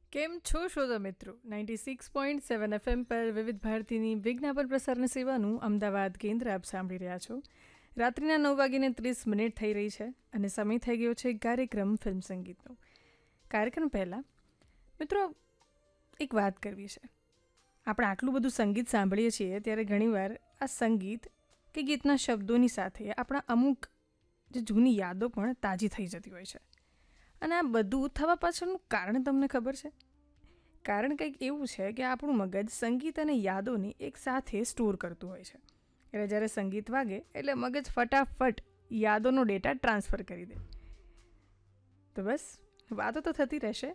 કેમ છો શ્રોતા મિત્રો 96.7 FM પર વિવિધ ભારતીની વિજ્ઞાપન પ્રસારણ સેવાનું અમદાવાદ કેન્દ્ર આપ સાંભળી રહ્યા છો. રાત્રિના 9:30 થઈ રહી છે અને સમય થઈ ગયો છે કાર્યક્રમ ફિલ્મ સંગીતનો. કાર્યક્રમ પહેલાં મિત્રો એક વાત કરવી છે. આપણે આટલું બધું સંગીત સાંભળીએ છીએ ત્યારે ઘણીવાર આ સંગીત કે ગીતના શબ્દોની સાથે આપણા અમુક જે જૂની યાદો પણ તાજી થઈ જતી હોય છે. અને આ બધું થવા પાછળનું કારણ તમને ખબર છે? કારણ કંઈક એવું છે કે આપણું મગજ સંગીત અને યાદોને એક સાથે સ્ટોર કરતું હોય છે. એટલે જ્યારે સંગીત વાગે એટલે મગજ ફટાફટ યાદોનો ડેટા ટ્રાન્સફર કરી દે. તો બસ વાતો તો થતી રહેશે,